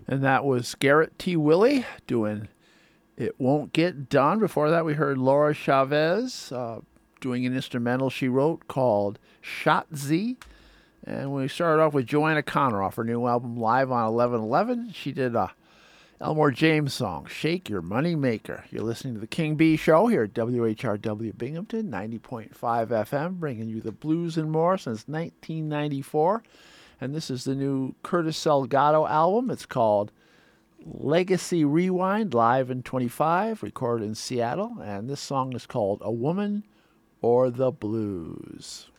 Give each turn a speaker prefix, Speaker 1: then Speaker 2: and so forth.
Speaker 1: And that was Garrett T. Willie doing It Won't Get Done. Before that, we heard Laura Chavez doing an instrumental she wrote called Shot Z. And we started off with Joanna Connor off her new album Live on 1111. She did a Elmore James song, Shake Your Money Maker. You're listening to the King Bee Show here at WHRW Binghamton, 90.5 FM, bringing you the blues and more since 1994. And this is the new Curtis Salgado album. It's called Legacy Rewind, live in 25, recorded in Seattle. And this song is called A Woman or the Blues.